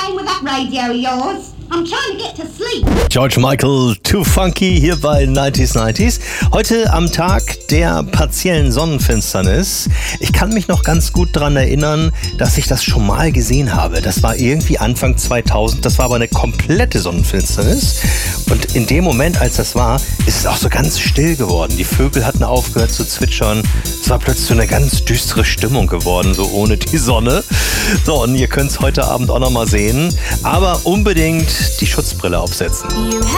playing with that radio of yours? I'm trying to get to sleep. George Michael, Too Funky hier bei 90s. Heute am Tag der partiellen Sonnenfinsternis. Ich kann mich noch ganz gut daran erinnern, dass ich das schon mal gesehen habe. Das war irgendwie Anfang 2000. Das war aber eine komplette Sonnenfinsternis. Und in dem Moment, als das war, ist es auch so ganz still geworden. Die Vögel hatten aufgehört zu zwitschern. Es war plötzlich so eine ganz düstere Stimmung geworden, so ohne die Sonne. So, und ihr könnt es heute Abend auch noch mal sehen. Aber unbedingt die Schutzbrille aufsetzen.